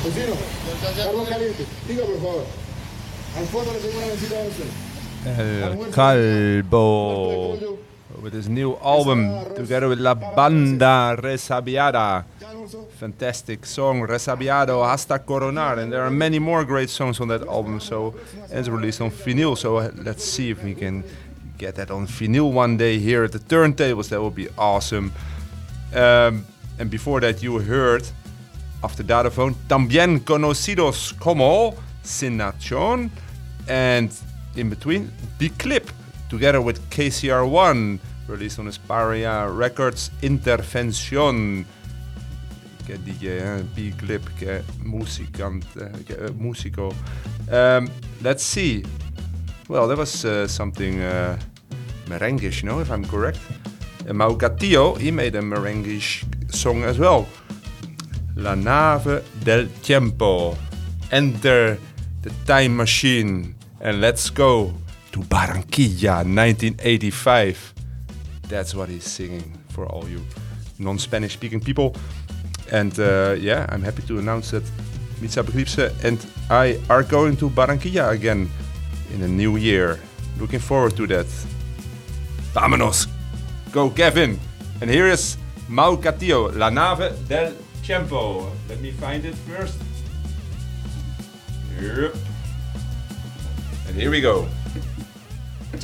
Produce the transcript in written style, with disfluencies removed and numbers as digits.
Vecino, carbón caliente. Diga, por favor. Al fondo le tengo una mesita de once. El Calvo with his new album together with La Banda Resabiada. Fantastic song, Resabiado Hasta Coronar, and there are many more great songs on that album. So it's released on vinyl. So let's see if we can get that on vinyl one day here at the turntables. That would be awesome. And before that, you heard after Dadaphone, también conocidos como Sin Nación, and in between, Big Clip, together with KCR1, released on Asparia Records, Intervención. Que DJ, Big Clip, que músico. Let's see. Well, that was something merengue, no, if I'm correct. Mau Castillo, he made a merengue song as well. La Nave del Tiempo. Enter the time machine and let's go to Barranquilla 1985. That's what he's singing for all you non-Spanish speaking people. And yeah, I'm happy to announce that Mitza Begripse and I are going to Barranquilla again in the new year. Looking forward to that. Vámonos! Go Kevin! And here is Mau Castillo, La Nave del Tiempo. Let me find it first. Yep. And here we go.